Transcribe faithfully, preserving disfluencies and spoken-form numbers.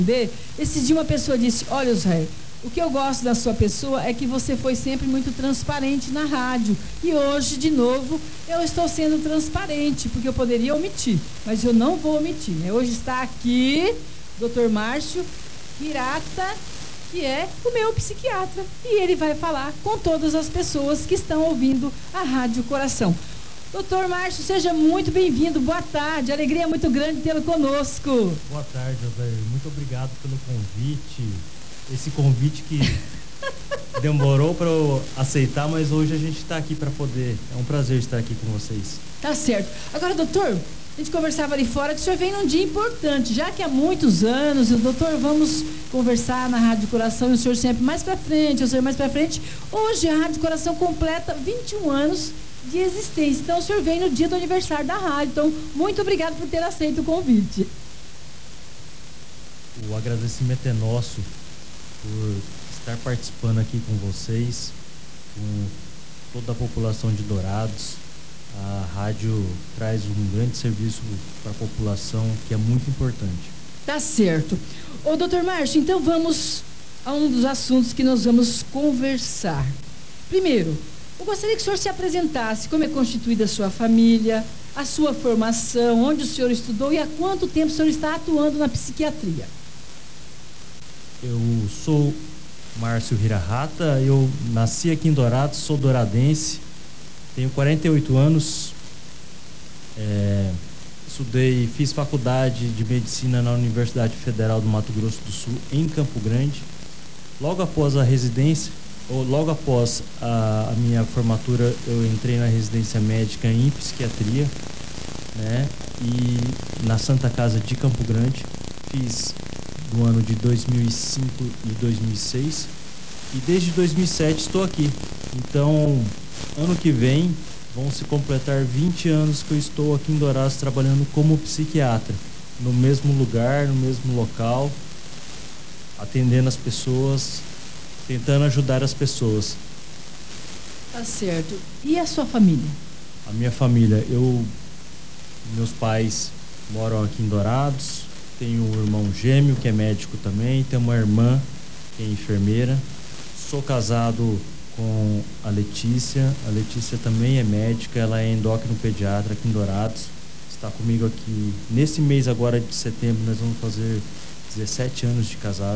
Esse dia uma pessoa disse: olha, Israel, o que eu gosto da sua pessoa é que você foi sempre muito transparente na rádio. E hoje, de novo, eu estou sendo transparente, porque eu poderia omitir, mas eu não vou omitir, né? Hoje está aqui doutor Márcio Hirata, que é o meu psiquiatra, e ele vai falar com todas as pessoas que estão ouvindo a Rádio Coração. doutor Márcio, seja muito bem-vindo, boa tarde, alegria muito grande tê-lo conosco. Boa tarde, José, muito obrigado pelo convite, esse convite que demorou para eu aceitar, mas hoje a gente está aqui para poder, é um prazer estar aqui com vocês. Tá certo. Agora, doutor, a gente conversava ali fora que o senhor vem num dia importante, já que há muitos anos, o doutor, vamos conversar na Rádio Coração, e o senhor sempre mais para frente, o senhor mais para frente. Hoje a Rádio Coração completa vinte e um anos de existência, então o senhor vem no dia do aniversário da rádio, então muito obrigado por ter aceito o convite. O agradecimento é nosso por estar participando aqui com vocês, com toda a população de Dourados. A rádio traz um grande serviço para a população que é muito importante. Tá certo. Ô, doutor Márcio, então vamos a um dos assuntos que nós vamos conversar. Primeiro, eu gostaria que o senhor se apresentasse, como é constituída a sua família, a sua formação, onde o senhor estudou e há quanto tempo o senhor está atuando na psiquiatria. Eu sou Márcio Hirata, eu nasci aqui em Dourados, sou douradense, tenho quarenta e oito anos, é, estudei, fiz faculdade de medicina na Universidade Federal do Mato Grosso do Sul, em Campo Grande. Logo após a residência, ou logo após a, a minha formatura, eu entrei na residência médica em psiquiatria, né, e na Santa Casa de Campo Grande, fiz no ano de dois mil e cinco e dois mil e seis, e desde dois mil e sete estou aqui. Então, ano que vem vão se completar vinte anos que eu estou aqui em Dourados trabalhando como psiquiatra, no mesmo lugar, no mesmo local, atendendo as pessoas, tentando ajudar as pessoas. Tá certo. E a sua família? A minha família, eu, meus pais moram aqui em Dourados. Tenho um irmão gêmeo que é médico também, tenho uma irmã que é enfermeira. Sou casado com a Letícia, a Letícia também é médica, ela é endócrino pediatra aqui em Dourados. Está comigo aqui, nesse mês agora de setembro nós vamos fazer dezessete anos de casado.